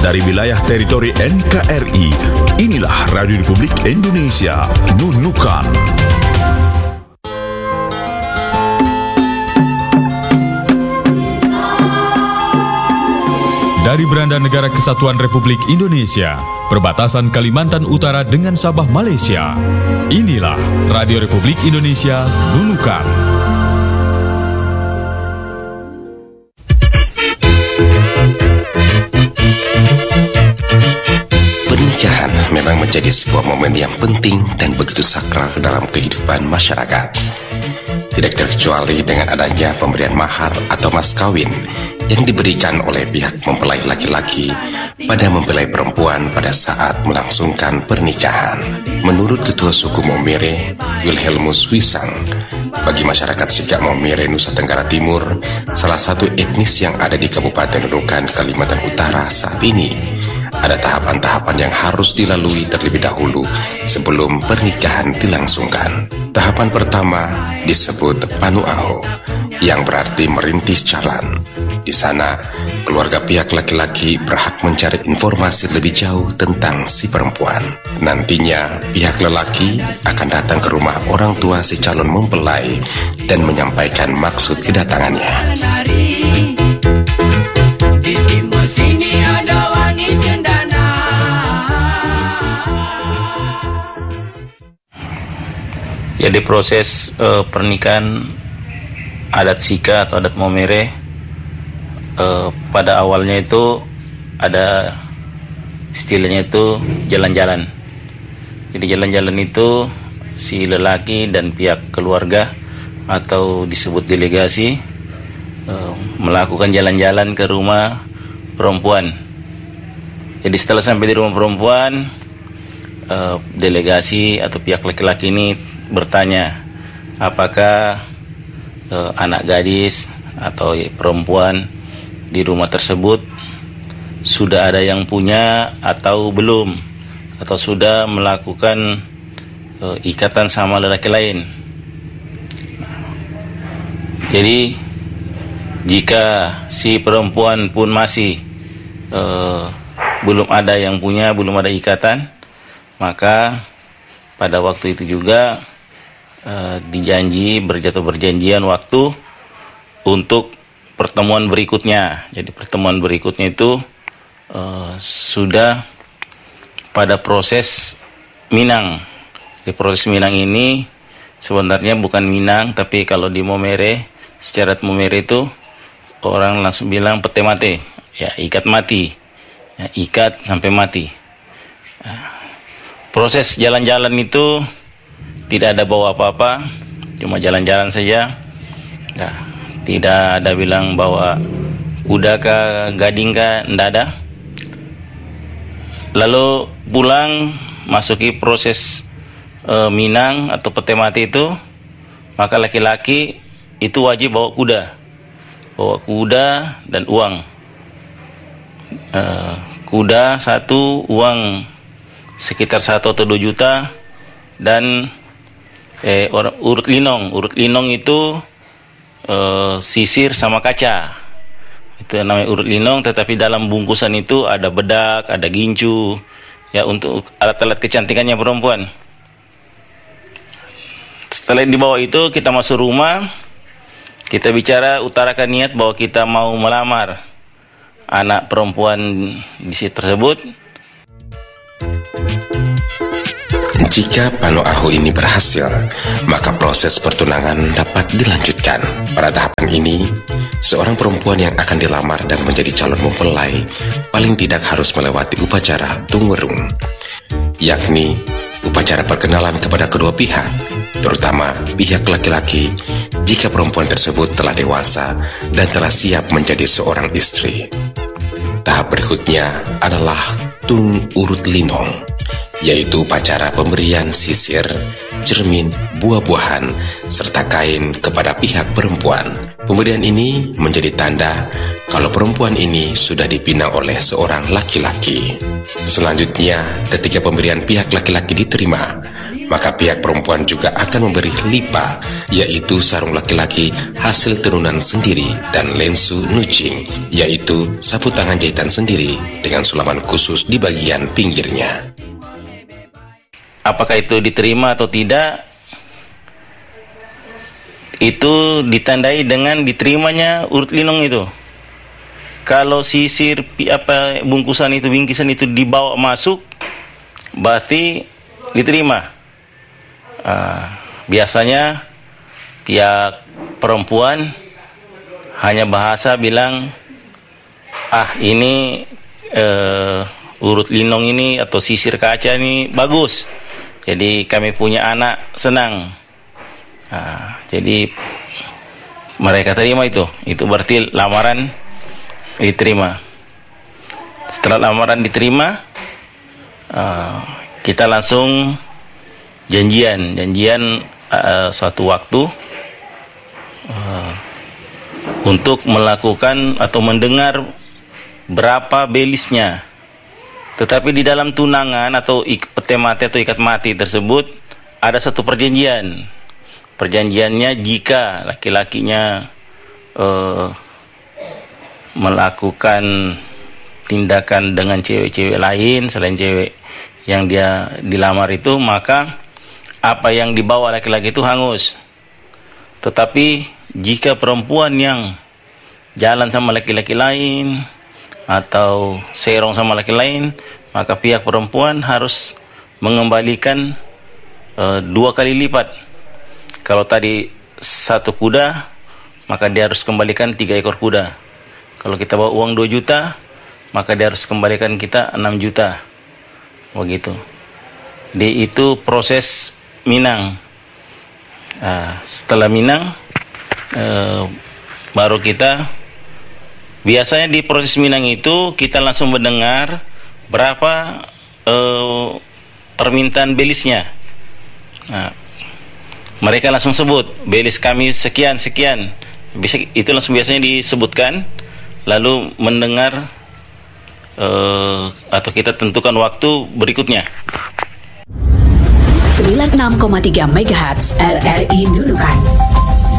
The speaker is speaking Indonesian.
dari wilayah teritori NKRI. Inilah Radio Republik Indonesia, Nunukan. Dari beranda negara Kesatuan Republik Indonesia, perbatasan Kalimantan Utara dengan Sabah, Malaysia. Inilah Radio Republik Indonesia, Nunukan. Pernikahan memang menjadi sebuah momen yang penting dan begitu sakral dalam kehidupan masyarakat. Tidak terkecuali dengan adanya pemberian mahar atau mas kawin yang diberikan oleh pihak mempelai laki-laki pada mempelai perempuan pada saat melangsungkan pernikahan. Menurut Ketua Suku Maumere, Wilhelmus Wisang, bagi masyarakat Sigak Maumere, Nusa Tenggara Timur, salah satu etnis yang ada di Kabupaten Nunukan, Kalimantan Utara saat ini, ada tahapan-tahapan yang harus dilalui terlebih dahulu sebelum pernikahan dilangsungkan. Tahapan pertama disebut Panu'aho, yang berarti merintis jalan. Di sana, keluarga pihak laki-laki berhak mencari informasi lebih jauh tentang si perempuan. Nantinya, pihak lelaki akan datang ke rumah orang tua si calon mempelai dan menyampaikan maksud kedatangannya. Di timur sini ada wangi cendana. Jadi proses pernikahan adat Sika atau adat Maumere pada awalnya itu ada istilahnya itu jalan-jalan. Jadi jalan-jalan itu si lelaki dan pihak keluarga atau disebut delegasi melakukan jalan-jalan ke rumah perempuan. Jadi setelah sampai di rumah perempuan, delegasi atau pihak laki-laki ini bertanya apakah anak gadis atau perempuan di rumah tersebut sudah ada yang punya atau belum, atau sudah melakukan ikatan sama lelaki lain. Jadi jika si perempuan pun masih belum ada yang punya, belum ada ikatan, maka pada waktu itu juga berjatuh perjanjian waktu untuk pertemuan berikutnya. Jadi pertemuan berikutnya itu sudah pada proses minang. Di proses minang ini sebenarnya bukan minang, tapi kalau di Maumere, secara Maumere itu orang langsung bilang pete mate, ya ikat mati, ya, ikat sampai mati. Proses jalan-jalan itu tidak ada bawa apa-apa, cuma jalan-jalan saja. Nah, tidak ada bilang bawa kuda kah, gading kah, tidak ada. Lalu pulang masuki proses minang atau pete mati itu, maka laki-laki itu wajib bawa kuda dan uang. Kuda 1, uang sekitar 1 atau 2 juta, dan urut linong itu sisir sama kaca, itu namanya urut linong. Tetapi dalam bungkusan itu ada bedak, ada gincu, ya, untuk alat-alat kecantikannya perempuan. Setelah dibawa itu, kita masuk rumah, kita bicara, utarakan niat bahwa kita mau melamar anak perempuan di situ tersebut. Jika Panu'aho ini berhasil, maka proses pertunangan dapat dilanjutkan. Pada tahapan ini, seorang perempuan yang akan dilamar dan menjadi calon mempelai paling tidak harus melewati upacara tungwerung, yakni upacara perkenalan kepada kedua pihak, terutama pihak laki-laki jika perempuan tersebut telah dewasa dan telah siap menjadi seorang istri. Tahap berikutnya adalah tung urut linong, yaitu upacara pemberian sisir, cermin, buah-buahan, serta kain kepada pihak perempuan. Pemberian ini menjadi tanda kalau perempuan ini sudah dipinang oleh seorang laki-laki. Selanjutnya, ketika pemberian pihak laki-laki diterima, maka pihak perempuan juga akan memberi lipa, yaitu sarung laki-laki hasil tenunan sendiri, dan lensu nucing, yaitu sapu tangan jahitan sendiri dengan sulaman khusus di bagian pinggirnya. Apakah itu diterima atau tidak, itu ditandai dengan diterimanya urut linong itu. Kalau sisir bingkisan itu dibawa masuk, berarti diterima. Biasanya pihak perempuan hanya bahasa bilang, ini urut linong ini atau sisir kaca ini bagus, jadi kami punya anak senang. Jadi mereka terima itu berarti lamaran diterima. Setelah lamaran diterima, kita langsung janjian suatu waktu untuk melakukan atau mendengar berapa belisnya. Tetapi di dalam tunangan atau pete mati atau ikat mati tersebut ada satu perjanjian. Perjanjiannya, jika laki-lakinya melakukan tindakan dengan cewek-cewek lain selain cewek yang dia dilamar itu, maka apa yang dibawa laki-laki itu hangus. Tetapi jika perempuan yang jalan sama laki-laki lain atau serong sama laki lain, maka pihak perempuan harus mengembalikan 2 kali lipat. Kalau tadi 1 kuda, maka dia harus kembalikan 3 ekor kuda. Kalau kita bawa uang 2 juta, maka dia harus kembalikan kita 6 juta. Begitu. Jadi itu proses minang. Setelah minang, baru kita, biasanya di proses minang itu kita langsung mendengar berapa permintaan belisnya. Mereka langsung sebut, belis kami sekian. Itu langsung biasanya disebutkan. Lalu mendengar atau kita tentukan waktu berikutnya. 96,3 MHz RRI Nunukan.